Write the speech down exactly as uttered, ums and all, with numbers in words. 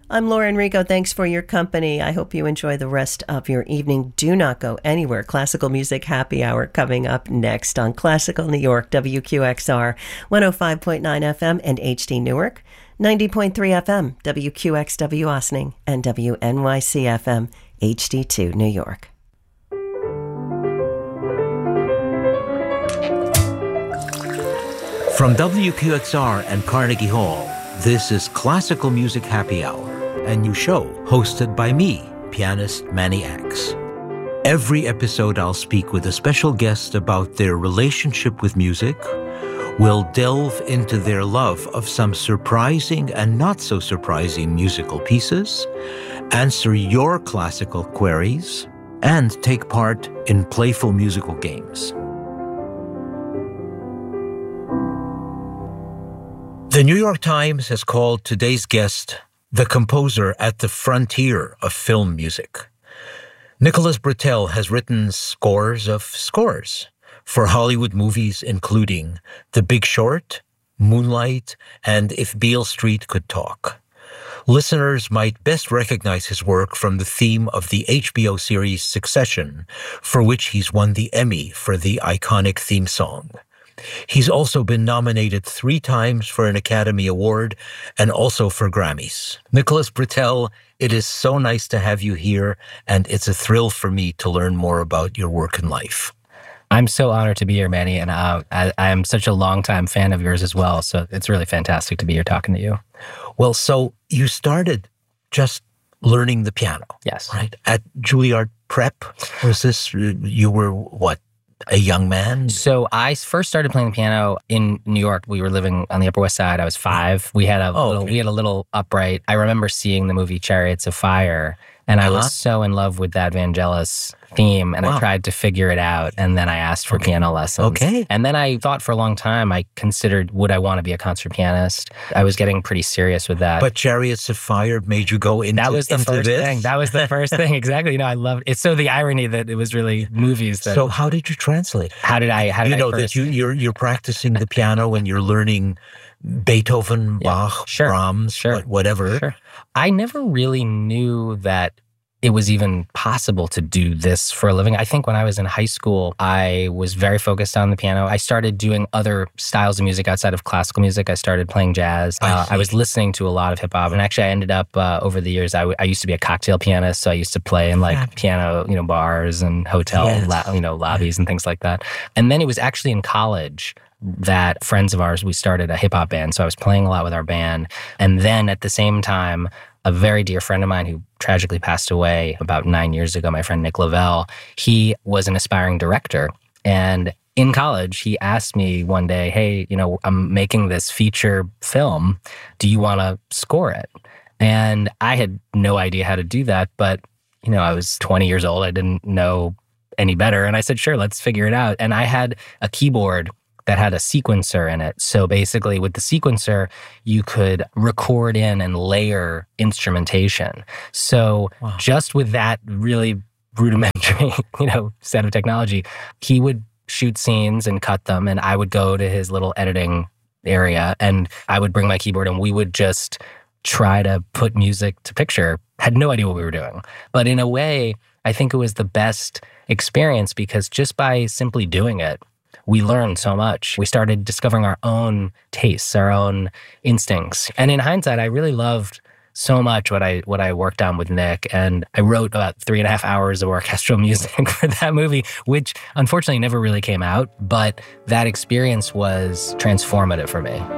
I'm Laura Enrico. Thanks for your company. I hope you enjoy the rest of your evening. Do not go anywhere. Classical Music Happy Hour coming up next on Classical New York, W Q X R, one oh five point nine F M and H D Newark, ninety point three F M, W Q X W Ossining, and W N Y C F M, H D two New York. From W Q X R and Carnegie Hall, this is Classical Music Happy Hour, a new show hosted by me, pianist Manny Axe. Every episode I'll speak with a special guest about their relationship with music. We'll delve into their love of some surprising and not so surprising musical pieces, answer your classical queries, and take part in playful musical games. The New York Times has called today's guest the composer at the frontier of film music. Nicholas Britell has written scores of scores for Hollywood movies, including The Big Short, Moonlight, and If Beale Street Could Talk. Listeners might best recognize his work from the theme of the H B O series Succession, for which he's won the Emmy for the iconic theme song. He's also been nominated three times for an Academy Award and also for Grammys. Nicholas Britell, it is so nice to have you here, and it's a thrill for me to learn more about your work and life. I'm so honored to be here, Manny, and uh, I, I am such a longtime fan of yours as well, so it's really fantastic to be here talking to you. Well, so you started just learning the piano. Yes. Right? At Juilliard Prep? Was this, you were, what, a young man? So I first started playing the piano in New York. We were living on the Upper West Side. I was five. We had a oh, little, okay. we had a little upright. I remember seeing the movie Chariots of Fire, and I uh-huh. was so in love with that Vangelis theme, and wow. I tried to figure it out, and then I asked for okay. piano lessons. Okay. And then I thought for a long time, I considered, would I want to be a concert pianist? I was getting pretty serious with that. But Chariots of Fire made you go into That was the into first this? thing. That was the first thing, exactly. You know, I loved it. It's so the irony that it was really movies that... So how did you translate? How did I, how did you I know, first... that you, you're, you're practicing the piano and you're learning Beethoven, yeah. Bach, sure. Brahms, sure. whatever. Sure. I never really knew that it was even possible to do this for a living. I think when I was in high school, I was very focused on the piano. I started doing other styles of music outside of classical music. I started playing jazz. I, uh, I was listening to a lot of hip hop. And actually, I ended up, uh, over the years, I, w- I used to be a cocktail pianist. So I used to play in like yeah. piano, you know, bars and hotel, yes. la- you know, lobbies and things like that. And then it was actually in college that friends of ours, we started a hip hop band. So I was playing a lot with our band. And then at the same time, a very dear friend of mine who tragically passed away about nine years ago, my friend Nick Lavelle, he was an aspiring director. And in college, he asked me one day, hey, you know, I'm making this feature film. Do you want to score it? And I had no idea how to do that. But, you know, I was twenty years old. I didn't know any better. And I said, sure, let's figure it out. And I had a keyboard that had a sequencer in it. So basically with the sequencer, you could record in and layer instrumentation. So wow. just with that really rudimentary, you know, set of technology, he would shoot scenes and cut them, and I would go to his little editing area and I would bring my keyboard and we would just try to put music to picture. Had no idea what we were doing. But in a way, I think it was the best experience because just by simply doing it, we learned so much. We started discovering our own tastes, our own instincts. And in hindsight, I really loved so much what I what I worked on with Nick. And I wrote about three and a half hours of orchestral music for that movie, which unfortunately never really came out. But that experience was transformative for me.